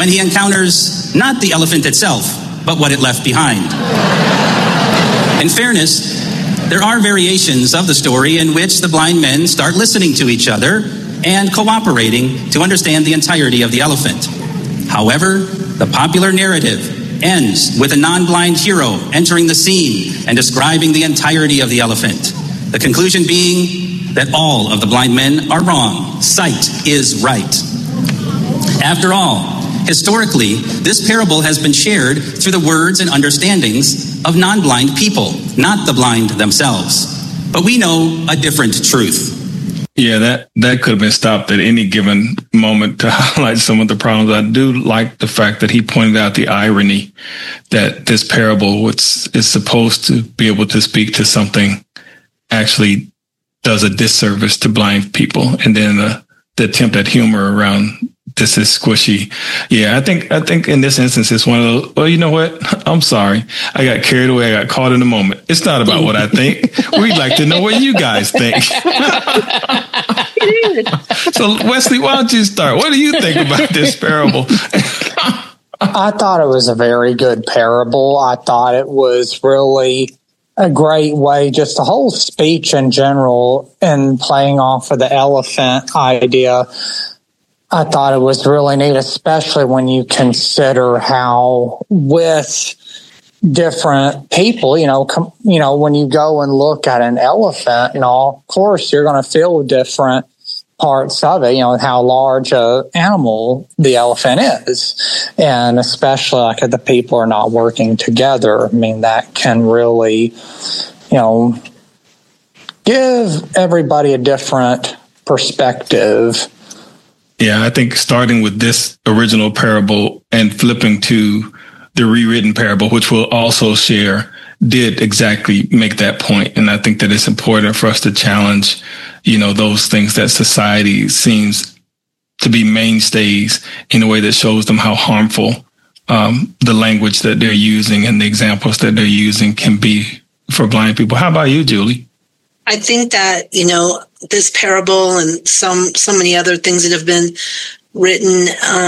when he encounters not the elephant itself, but what it left behind. In fairness, there are variations of the story in which the blind men start listening to each other and cooperating to understand the entirety of the elephant. However, the popular narrative ends with a non-blind hero entering the scene and describing the entirety of the elephant. The conclusion being that all of the blind men are wrong. Sight is right. After all, historically, this parable has been shared through the words and understandings of non-blind people, not the blind themselves. But we know a different truth. Yeah, that could have been stopped at any given moment to highlight some of the problems. I do like the fact that he pointed out the irony that this parable, which is supposed to be able to speak to something, actually does a disservice to blind people. And then the attempt at humor around this is squishy. Yeah, I think in this instance, it's one of those, well, you know what? I'm sorry. I got carried away. I got caught in the moment. It's not about what I think. We'd like to know what you guys think. So, Wesley, why don't you start? What do you think about this parable? I thought it was a very good parable. I thought it was really a great way, just the whole speech in general, and playing off of the elephant idea. I thought it was really neat, especially when you consider how with different people, when you go and look at an elephant, of course you're going to feel different parts of it, how large a animal the elephant is. And especially like if the people are not working together, that can really, give everybody a different perspective. Yeah, I think starting with this original parable and flipping to the rewritten parable, which we'll also share, did exactly make that point. And I think that it's important for us to challenge, those things that society seems to be mainstays in a way that shows them how harmful the language that they're using and the examples that they're using can be for blind people. How about you, Julie? I think that, this parable and so many other things that have been written,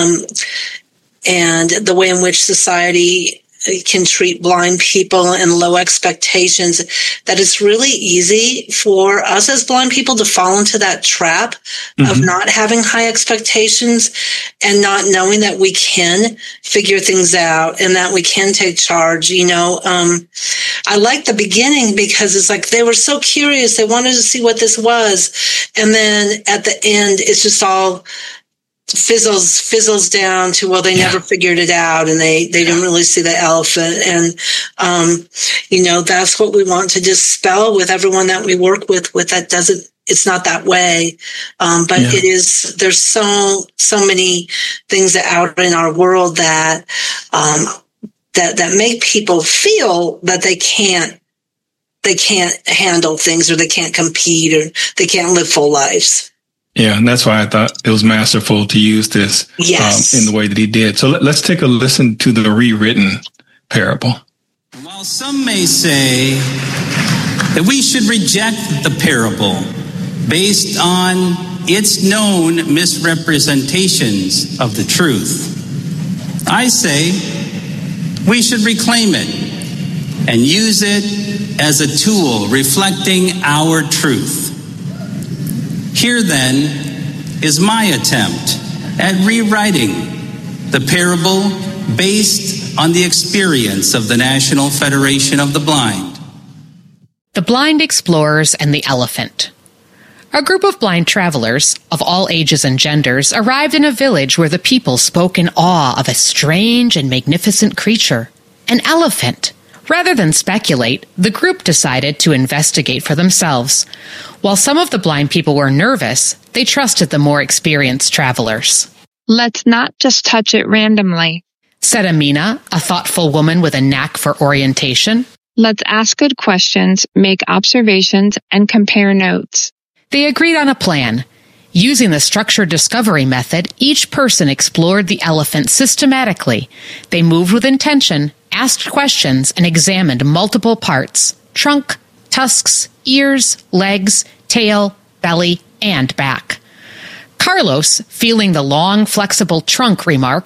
and the way in which society can treat blind people and low expectations, that it's really easy for us as blind people to fall into that trap of not having high expectations and not knowing that we can figure things out and that we can take charge. I like the beginning because it's like they were so curious. They wanted to see what this was. And then at the end, it's just all fizzles down to, well, they never figured it out and they didn't really see the elephant. And, that's what we want to dispel with everyone that we work with that it's not that way. But it is, there's so many things that out in our world that make people feel that they can't handle things, or they can't compete, or they can't live full lives. Yeah, and that's why I thought it was masterful to use this in the way that he did. So let's take a listen to the rewritten parable. While some may say that we should reject the parable based on its known misrepresentations of the truth, I say we should reclaim it and use it as a tool reflecting our truth. Here, then, is my attempt at rewriting the parable based on the experience of the National Federation of the Blind. The Blind Explorers and the Elephant. A group of blind travelers, of all ages and genders, arrived in a village where the people spoke in awe of a strange and magnificent creature, an elephant. Rather than speculate, the group decided to investigate for themselves. While some of the blind people were nervous, they trusted the more experienced travelers. Let's not just touch it randomly, said Amina, a thoughtful woman with a knack for orientation. Let's ask good questions, make observations, and compare notes. They agreed on a plan. Using the structured discovery method, each person explored the elephant systematically. They moved with intention, asked questions, and examined multiple parts: trunk, tusks, ears, legs, tail, belly, and back. Carlos, feeling the long, flexible trunk, remarked,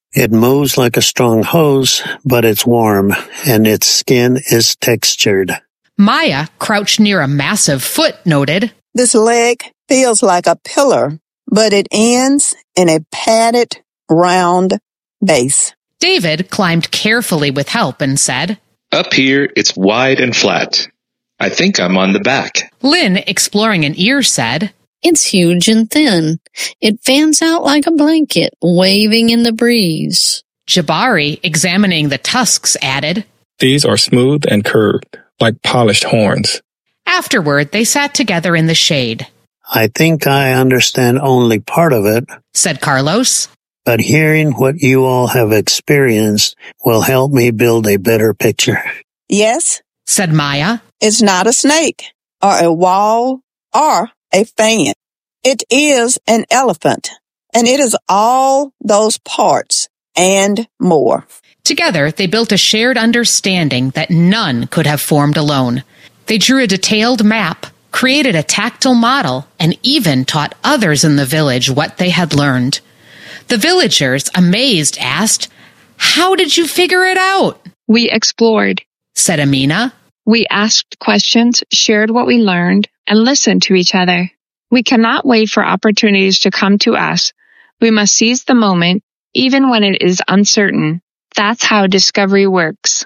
It moves like a strong hose, but it's warm, and its skin is textured. Maya, crouched near a massive foot, noted, This leg feels like a pillar, but it ends in a padded, round base. David climbed carefully with help and said, Up here, it's wide and flat. I think I'm on the back. Lynn, exploring an ear, said, It's huge and thin. It fans out like a blanket, waving in the breeze. Jabari, examining the tusks, added, These are smooth and curved, like polished horns. Afterward, they sat together in the shade. I think I understand only part of it, said Carlos. But hearing what you all have experienced will help me build a better picture. Yes, said Maya. It's not a snake, or a wall, or a fan. It is an elephant, and it is all those parts and more. Together, they built a shared understanding that none could have formed alone. They drew a detailed map, created a tactile model, and even taught others in the village what they had learned. The villagers, amazed, asked, How did you figure it out? We explored, said Amina. We asked questions, shared what we learned, and listened to each other. We cannot wait for opportunities to come to us. We must seize the moment, even when it is uncertain. That's how discovery works.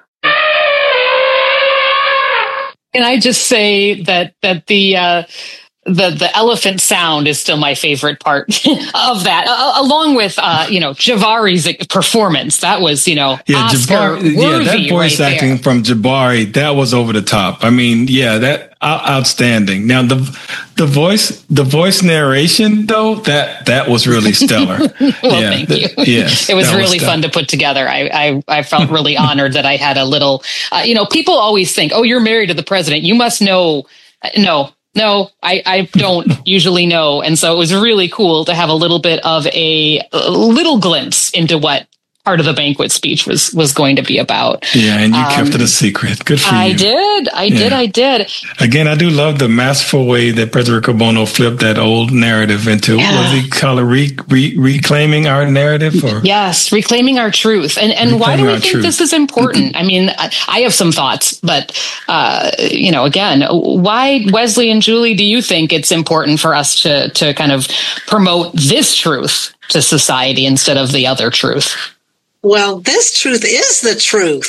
Can I just say that the elephant sound is still my favorite part of that, along with Jabari's performance. That was Oscar worthy. That voice right acting there. from Jabari, that was over the top. I mean, that outstanding. Now the voice narration though, that was really stellar. Thank you. Yes, it was really fun to put together. I felt really honored that I had a little. People always think, "Oh, you're married to the president. You must know." No, I don't usually know. And so it was really cool to have a little bit of a little glimpse into what part of the banquet speech was going to be about. Yeah, and you kept it a secret. Good for you. I did. Again, I do love the masterful way that President Bono flipped that old narrative into, what does he call it, reclaiming our narrative? Or? Yes, reclaiming our truth. And why do we think this is important? I mean, I have some thoughts, but, again, why, Wesley and Julie, do you think it's important for us to kind of promote this truth to society instead of the other truth? Well, this truth is the truth.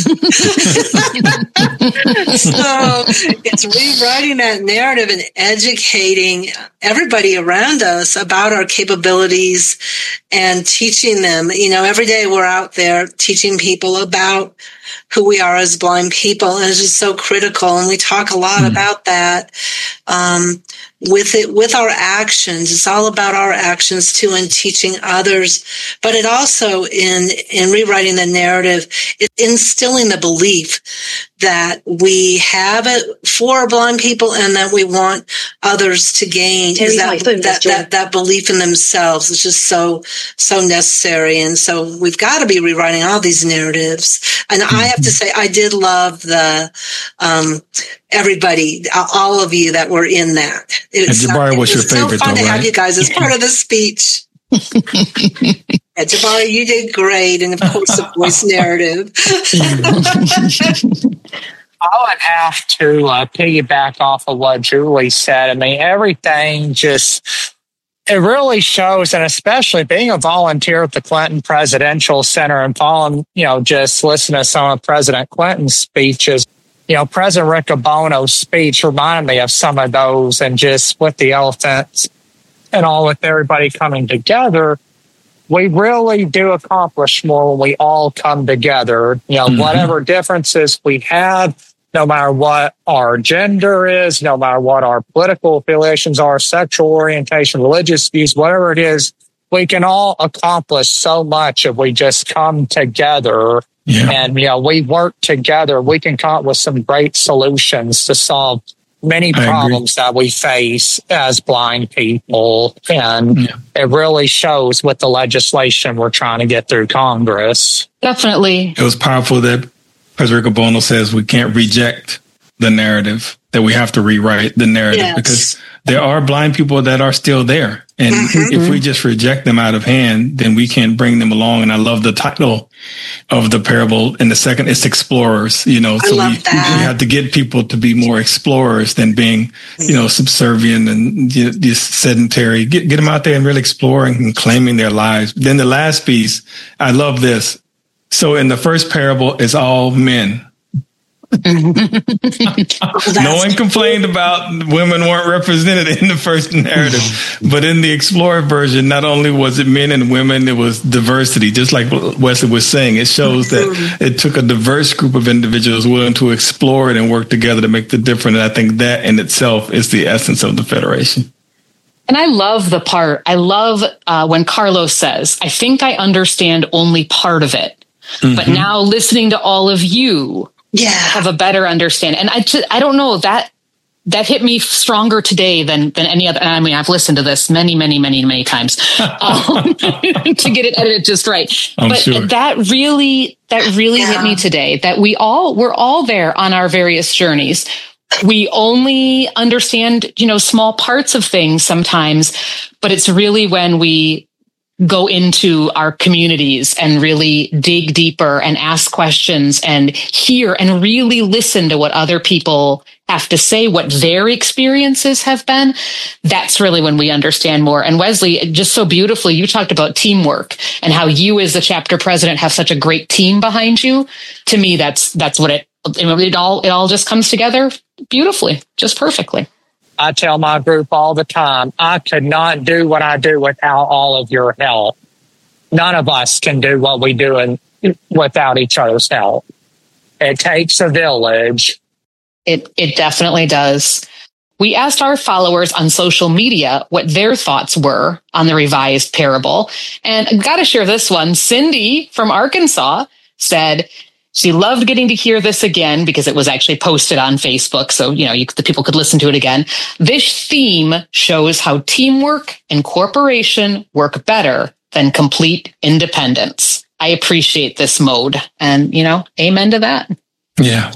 So it's rewriting that narrative and educating everybody around us about our capabilities and teaching them. Every day we're out there teaching people about who we are as blind people. And it's just so critical. And we talk a lot about that. With our actions. It's all about our actions too, and teaching others. But it also in rewriting the narrative, it's instilling the belief that we have it for blind people and that we want others to gain that belief in themselves. It's just so necessary. And so we've got to be rewriting all these narratives. And I have to say, I did love the, everybody, all of you that were in that. Jabari, what's your favorite? So fun to have you guys as part of the speech. Jabari, you did great, and of course, the voice narrative. I would have to piggyback off of what Julie said. I mean, everything it really shows, and especially being a volunteer at the Clinton Presidential Center and following, just listening to some of President Clinton's speeches. President Riccobono's speech reminded me of some of those, and just with the elephants and all, with everybody coming together, we really do accomplish more when we all come together. Whatever differences we have, no matter what our gender is, no matter what our political affiliations are, sexual orientation, religious views, whatever it is, we can all accomplish so much if we just come together. Yeah. And, we work together. We can come up with some great solutions to solve many problems that we face as blind people. And it really shows with the legislation we're trying to get through Congress. Definitely. It was powerful that President Riccobono says we can't reject the narrative, that we have to rewrite the narrative, because there are blind people that are still there. And if we just reject them out of hand, then we can't bring them along. And I love the title of the parable. And the second, it's explorers, so we have to get people to be more explorers than being, subservient and just sedentary. Get them out there and really exploring and claiming their lives. Then the last piece, I love this. So in the first parable, it's all men. No one complained about women weren't represented in the first narrative, but in the Explorer version, not only was it men and women, it was diversity. Just like Wesley was saying, it shows that it took a diverse group of individuals willing to explore it and work together to make the difference. And I think that in itself is the essence of the Federation. And I love when Carlos says, I think I understand only part of it, but now listening to all of you, have a better understanding. And I don't know, that hit me stronger today than any other. And I mean, I've listened to this many, many, many, many times to get it edited just right. But that really hit me today, that we're all there on our various journeys. We only understand, small parts of things sometimes, but it's really when we go into our communities and really dig deeper and ask questions and hear and really listen to what other people have to say, what their experiences have been. That's really when we understand more. And Wesley, just so beautifully, you talked about teamwork and how you as the chapter president have such a great team behind you. To me, that's what it all just comes together beautifully, just perfectly. I tell my group all the time, I could not do what I do without all of your help. None of us can do what we do without each other's help. It takes a village. It definitely does. We asked our followers on social media what their thoughts were on the revised parable. And I've got to share this one. Cindy from Arkansas said, she loved getting to hear this again because it was actually posted on Facebook. So, the people could listen to it again. This theme shows how teamwork and cooperation work better than complete independence. I appreciate this mode and, amen to that. Yeah,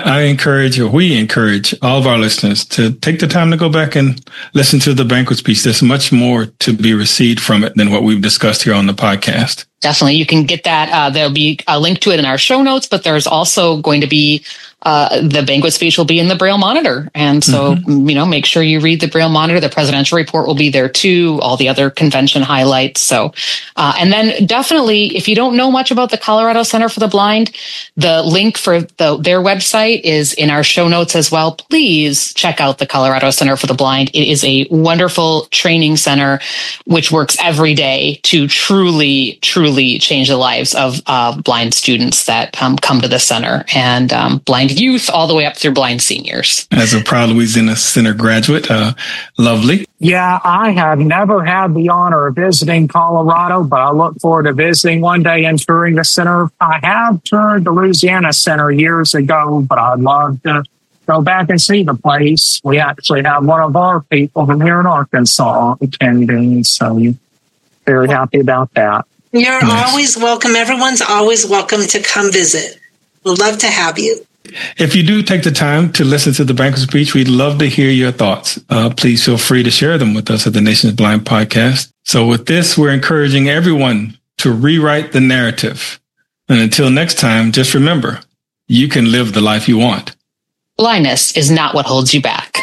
we encourage all of our listeners to take the time to go back and listen to the banquet speech. There's much more to be received from it than what we've discussed here on the podcast. Definitely. You can get that. There'll be a link to it in our show notes, but there's also going to be the banquet speech will be in the Braille Monitor. And so, make sure you read the Braille Monitor. The presidential report will be there too, all the other convention highlights. So, and then definitely, if you don't know much about the Colorado Center for the Blind, the link for their website is in our show notes as well. Please check out the Colorado Center for the Blind. It is a wonderful training center, which works every day to truly, truly change the lives of blind students that come to the center, and blind youth all the way up through blind seniors. As a proud Louisiana Center graduate, lovely. Yeah, I have never had the honor of visiting Colorado, but I look forward to visiting one day and touring the center. I have toured the Louisiana Center years ago, but I'd love to go back and see the place. We actually have one of our people from here in Arkansas attending, so very happy about that. You're always welcome. Everyone's always welcome to come visit. We'd love to have you. If you do take the time to listen to the banquet speech, we'd love to hear your thoughts. Please feel free to share them with us at the Nation's Blind Podcast. So with this, we're encouraging everyone to rewrite the narrative. And until next time, just remember, you can live the life you want. Blindness is not what holds you back.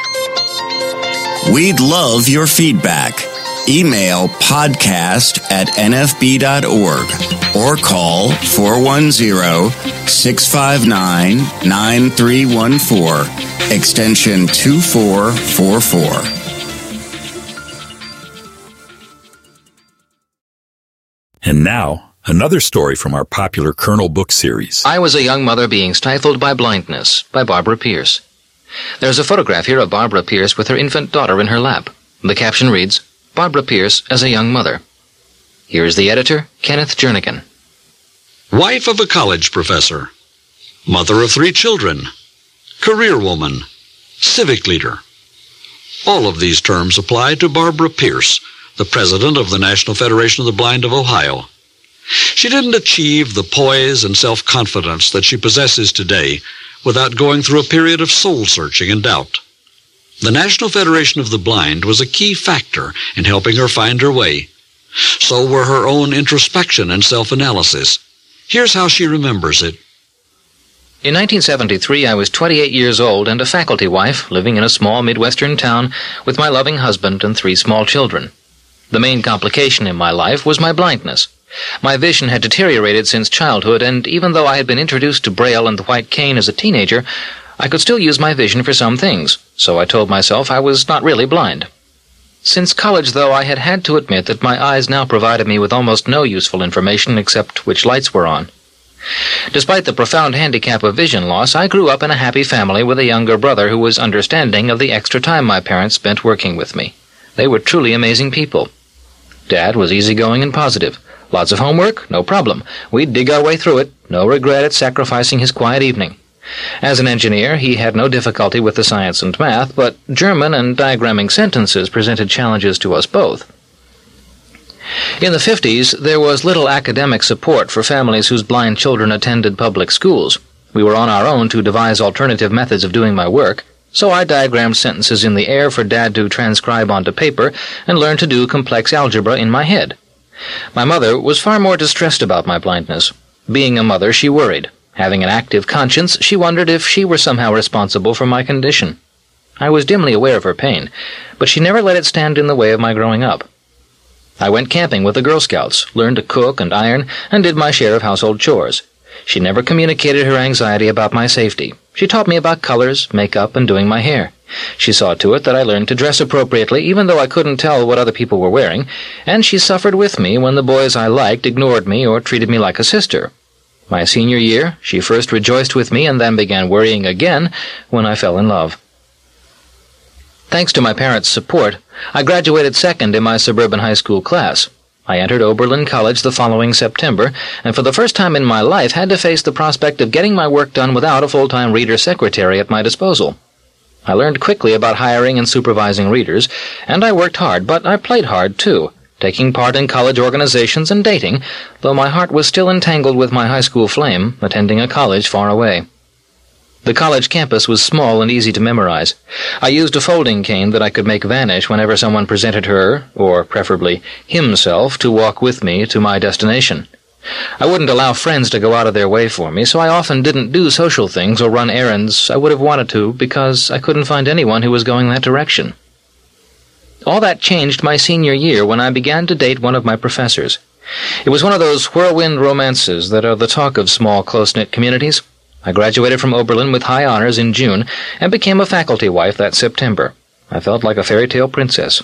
We'd love your feedback. Email podcast@nfb.org or call 410-659-9314, extension 2444. And now, another story from our popular Colonel book series. I Was a Young Mother Being Stifled by Blindness by Barbara Pierce. There's a photograph here of Barbara Pierce with her infant daughter in her lap. The caption reads, Barbara Pierce as a young mother. Here is the editor, Kenneth Jernigan. Wife of a college professor, mother of 3 children, career woman, civic leader. All of these terms apply to Barbara Pierce, the president of the National Federation of the Blind of Ohio. She didn't achieve the poise and self-confidence that she possesses today without going through a period of soul-searching and doubt. The National Federation of the Blind was a key factor in helping her find her way. So were her own introspection and self-analysis. Here's how she remembers it. In 1973, I was 28 years old and a faculty wife living in a small Midwestern town with my loving husband and 3 small children. The main complication in my life was my blindness. My vision had deteriorated since childhood, and even though I had been introduced to Braille and the white cane as a teenager, I could still use my vision for some things, so I told myself I was not really blind. Since college, though, I had had to admit that my eyes now provided me with almost no useful information except which lights were on. Despite the profound handicap of vision loss, I grew up in a happy family with a younger brother who was understanding of the extra time my parents spent working with me. They were truly amazing people. Dad was easygoing and positive. Lots of homework? No problem. We'd dig our way through it. No regret at sacrificing his quiet evening. As an engineer, he had no difficulty with the science and math, but German and diagramming sentences presented challenges to us both. In the 50s, there was little academic support for families whose blind children attended public schools. We were on our own to devise alternative methods of doing my work, so I diagrammed sentences in the air for Dad to transcribe onto paper and learned to do complex algebra in my head. My mother was far more distressed about my blindness. Being a mother, she worried. Having an active conscience, she wondered if she were somehow responsible for my condition. I was dimly aware of her pain, but she never let it stand in the way of my growing up. I went camping with the Girl Scouts, learned to cook and iron, and did my share of household chores. She never communicated her anxiety about my safety. She taught me about colors, makeup, and doing my hair. She saw to it that I learned to dress appropriately, even though I couldn't tell what other people were wearing, and she suffered with me when the boys I liked ignored me or treated me like a sister. My senior year, she first rejoiced with me and then began worrying again when I fell in love. Thanks to my parents' support, I graduated second in my suburban high school class. I entered Oberlin College the following September, and for the first time in my life had to face the prospect of getting my work done without a full-time reader secretary at my disposal. I learned quickly about hiring and supervising readers, and I worked hard, but I played hard too, taking part in college organizations and dating, though my heart was still entangled with my high school flame, attending a college far away. The college campus was small and easy to memorize. I used a folding cane that I could make vanish whenever someone presented her, or preferably himself, to walk with me to my destination. I wouldn't allow friends to go out of their way for me, so I often didn't do social things or run errands I would have wanted to because I couldn't find anyone who was going that direction. All that changed my senior year when I began to date one of my professors. It was one of those whirlwind romances that are the talk of small, close-knit communities. I graduated from Oberlin with high honors in June and became a faculty wife that September. I felt like a fairy tale princess.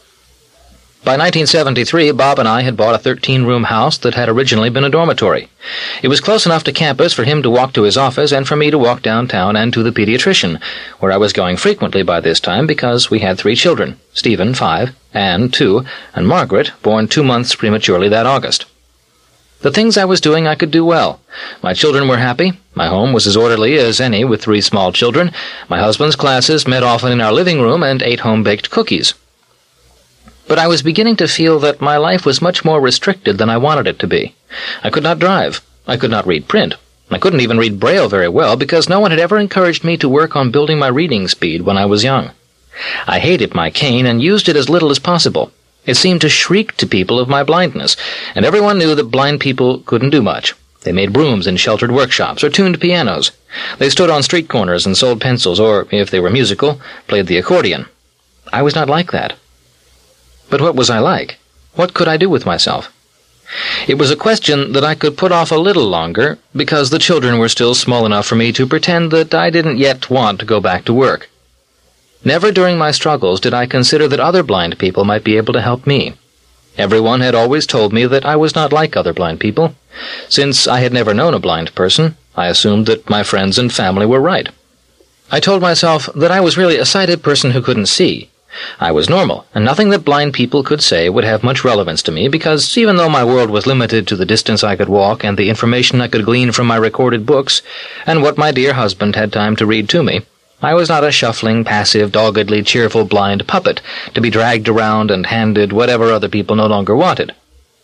By 1973, Bob and I had bought a 13-room house that had originally been a dormitory. It was close enough to campus for him to walk to his office and for me to walk downtown and to the pediatrician, where I was going frequently by this time because we had 3 children, Stephen, 5, Anne, 2, and Margaret, born 2 months prematurely that August. The things I was doing I could do well. My children were happy. My home was as orderly as any with 3 small children. My husband's classes met often in our living room and ate home-baked cookies. But I was beginning to feel that my life was much more restricted than I wanted it to be. I could not drive. I could not read print. I couldn't even read Braille very well because no one had ever encouraged me to work on building my reading speed when I was young. I hated my cane and used it as little as possible. It seemed to shriek to people of my blindness, and everyone knew that blind people couldn't do much. They made brooms in sheltered workshops or tuned pianos. They stood on street corners and sold pencils or, if they were musical, played the accordion. I was not like that. But what was I like? What could I do with myself? It was a question that I could put off a little longer because the children were still small enough for me to pretend that I didn't yet want to go back to work. Never during my struggles did I consider that other blind people might be able to help me. Everyone had always told me that I was not like other blind people. Since I had never known a blind person, I assumed that my friends and family were right. I told myself that I was really a sighted person who couldn't see. I was normal, and nothing that blind people could say would have much relevance to me because even though my world was limited to the distance I could walk and the information I could glean from my recorded books and what my dear husband had time to read to me, I was not a shuffling, passive, doggedly cheerful blind puppet to be dragged around and handed whatever other people no longer wanted.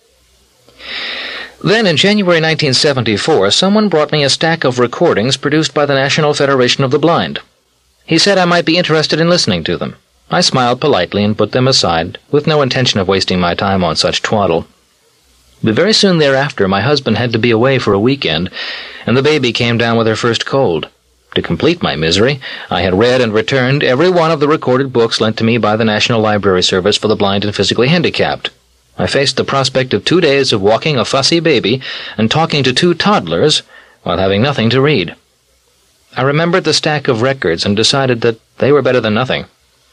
Then, in January 1974, someone brought me a stack of recordings produced by the National Federation of the Blind. He said I might be interested in listening to them. I smiled politely and put them aside, with no intention of wasting my time on such twaddle. But very soon thereafter, my husband had to be away for a weekend, and the baby came down with her first cold. To complete my misery, I had read and returned every one of the recorded books lent to me by the National Library Service for the Blind and Physically Handicapped. I faced the prospect of 2 days of walking a fussy baby and talking to 2 toddlers while having nothing to read. I remembered the stack of records and decided that they were better than nothing.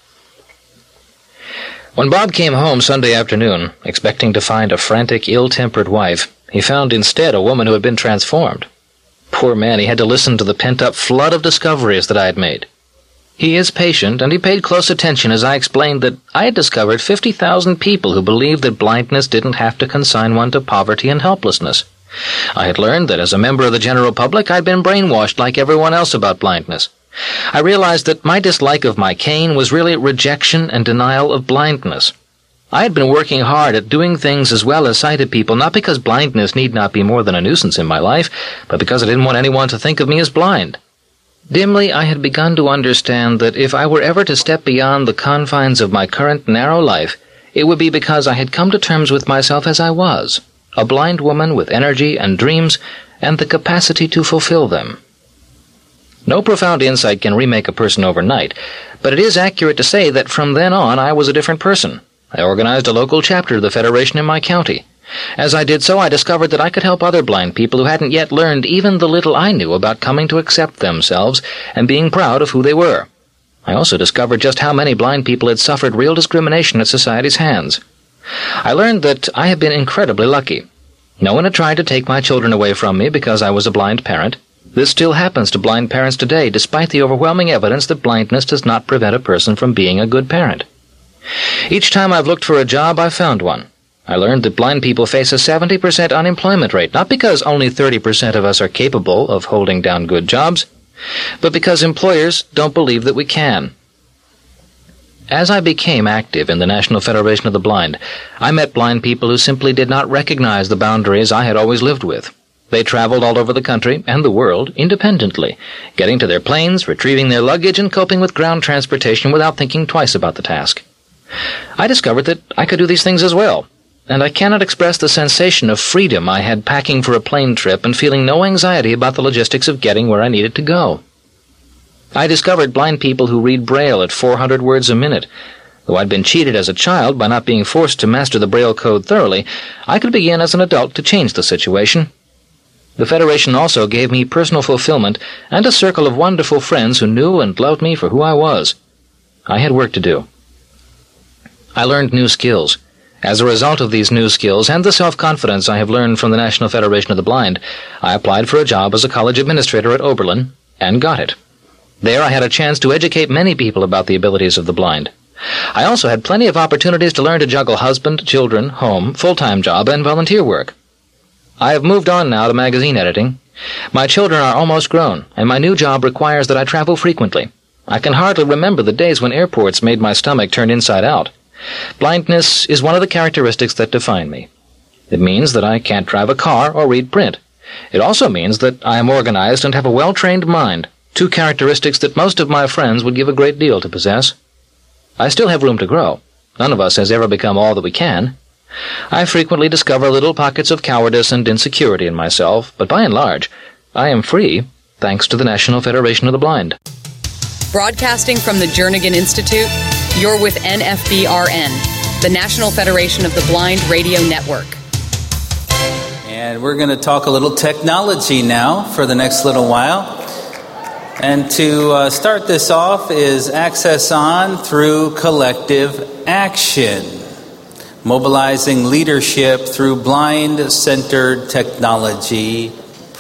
When Bob came home Sunday afternoon, expecting to find a frantic, ill-tempered wife, he found instead a woman who had been transformed. Poor man, he had to listen to the pent-up flood of discoveries that I had made. He is patient, and he paid close attention as I explained that I had discovered 50,000 people who believed that blindness didn't have to consign one to poverty and helplessness. I had learned that as a member of the general public, I'd been brainwashed like everyone else about blindness. I realized that my dislike of my cane was really rejection and denial of blindness. I had been working hard at doing things as well as sighted people, not because blindness need not be more than a nuisance in my life, but because I didn't want anyone to think of me as blind. Dimly, I had begun to understand that if I were ever to step beyond the confines of my current narrow life, it would be because I had come to terms with myself as I was, a blind woman with energy and dreams and the capacity to fulfill them. No profound insight can remake a person overnight, but it is accurate to say that from then on I was a different person. I organized a local chapter of the Federation in my county. As I did so, I discovered that I could help other blind people who hadn't yet learned even the little I knew about coming to accept themselves and being proud of who they were. I also discovered just how many blind people had suffered real discrimination at society's hands. I learned that I had been incredibly lucky. No one had tried to take my children away from me because I was a blind parent. This still happens to blind parents today, despite the overwhelming evidence that blindness does not prevent a person from being a good parent. Each time I've looked for a job, I've found one. I learned that blind people face a 70% unemployment rate, not because only 30% of us are capable of holding down good jobs, but because employers don't believe that we can. As I became active in the National Federation of the Blind, I met blind people who simply did not recognize the boundaries I had always lived with. They traveled all over the country and the world independently, getting to their planes, retrieving their luggage, and coping with ground transportation without thinking twice about the task. I discovered that I could do these things as well, and I cannot express the sensation of freedom I had packing for a plane trip and feeling no anxiety about the logistics of getting where I needed to go. I discovered blind people who read Braille at 400 words a minute. Though I'd been cheated as a child by not being forced to master the Braille code thoroughly, I could begin as an adult to change the situation. The Federation also gave me personal fulfillment and a circle of wonderful friends who knew and loved me for who I was. I had work to do. I learned new skills. As a result of these new skills and the self-confidence I have learned from the National Federation of the Blind, I applied for a job as a college administrator at Oberlin and got it. There I had a chance to educate many people about the abilities of the blind. I also had plenty of opportunities to learn to juggle husband, children, home, full-time job, and volunteer work. I have moved on now to magazine editing. My children are almost grown, and my new job requires that I travel frequently. I can hardly remember the days when airports made my stomach turn inside out. Blindness is one of the characteristics that define me. It means that I can't drive a car or read print. It also means that I am organized and have a well-trained mind, two characteristics that most of my friends would give a great deal to possess. I still have room to grow. None of us has ever become all that we can. I frequently discover little pockets of cowardice and insecurity in myself, but by and large, I am free, thanks to the National Federation of the Blind. Broadcasting from the Jernigan Institute, you're with NFBRN, the National Federation of the Blind Radio Network. And we're going to talk a little technology now for the next little while. And to start this off is Access On through collective action, mobilizing leadership through blind-centered technology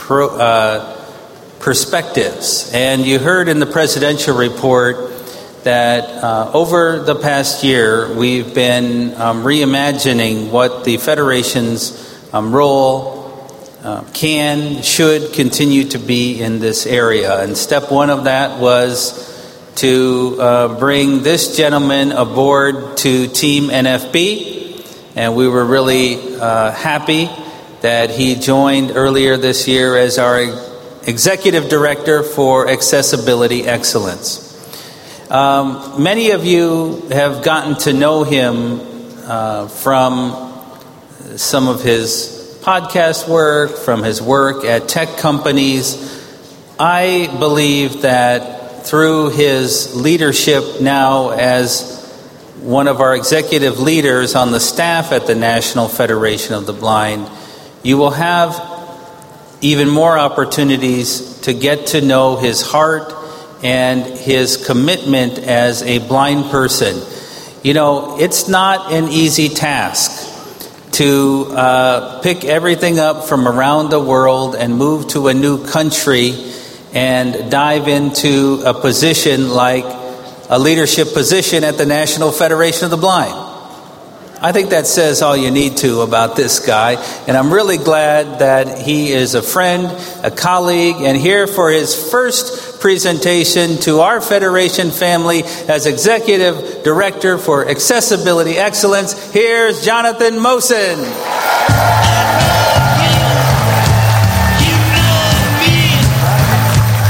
perspectives. And you heard in the presidential report that over the past year, we've been reimagining what the Federation's role should continue to be in this area. And step one of that was to bring this gentleman aboard to Team NFB. And we were really happy that he joined earlier this year as our Executive Director for Accessibility Excellence. Many of you have gotten to know him from some of his podcast work, from his work at tech companies. I believe that through his leadership now as one of our executive leaders on the staff at the National Federation of the Blind, you will have even more opportunities to get to know his heart and his commitment as a blind person. You know, it's not an easy task to pick everything up from around the world and move to a new country and dive into a position like a leadership position at the National Federation of the Blind. I think that says all you need to about this guy, and I'm really glad that he is a friend, a colleague, and here for his first presentation to our Federation family as Executive Director for Accessibility Excellence. Here's Jonathan Mosen.